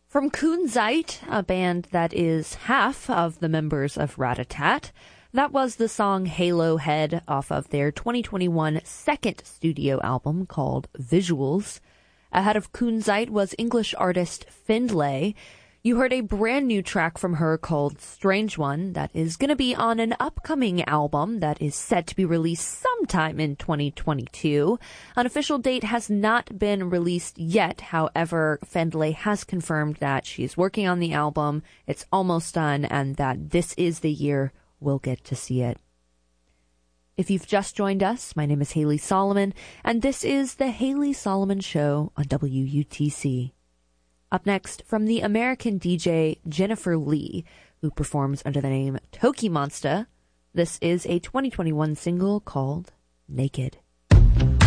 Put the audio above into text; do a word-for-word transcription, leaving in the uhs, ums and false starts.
From Kunzite, a band that is half of the members of Rat-a-Tat, that was the song Halo Head off of their twenty twenty-one second studio album called Visuals. Ahead of Kunzite was English artist Findlay. You heard a brand new track from her called Strange One that is going to be on an upcoming album that is set to be released sometime in twenty twenty-two. An official date has not been released yet. However, Findlay has confirmed that she's working on the album, it's almost done, and that this is the year we'll get to see it. If you've just joined us, my name is Haley Solomon, and this is The Haley Solomon Show on W U T C. Up next, from the American D J Jennifer Lee, who performs under the name Toki Monsta, this is a twenty twenty-one single called Naked.